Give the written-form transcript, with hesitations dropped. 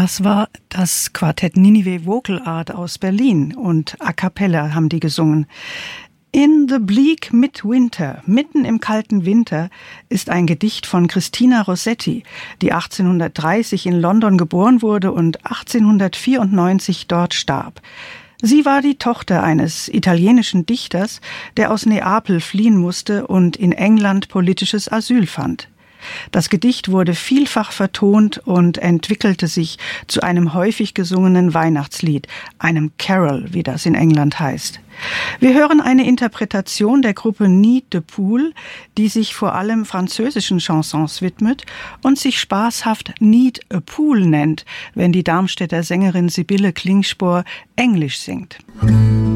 Das war das Quartett Ninive Vocal Art aus Berlin und a cappella haben die gesungen. In the Bleak Midwinter, mitten im kalten Winter, ist ein Gedicht von Christina Rossetti, die 1830 in London geboren wurde und 1894 dort starb. Sie war die Tochter eines italienischen Dichters, der aus Neapel fliehen musste und in England politisches Asyl fand. Das Gedicht wurde vielfach vertont und entwickelte sich zu einem häufig gesungenen Weihnachtslied, einem Carol, wie das in England heißt. Wir hören eine Interpretation der Gruppe Nid de Poule, die sich vor allem französischen Chansons widmet und sich spaßhaft Need a Pool nennt, wenn die Darmstädter Sängerin Sibylle Klingspor Englisch singt.